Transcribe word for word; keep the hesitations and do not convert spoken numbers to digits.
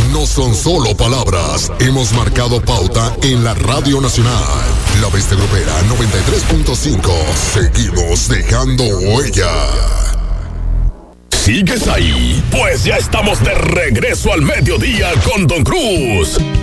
no son solo palabras. Hemos marcado pauta en la Radio Nacional. La Bestia Grupera noventa y tres punto cinco. Seguimos dejando huella. ¿Sigues ahí? Pues ya estamos de regreso al mediodía con Don Cruz.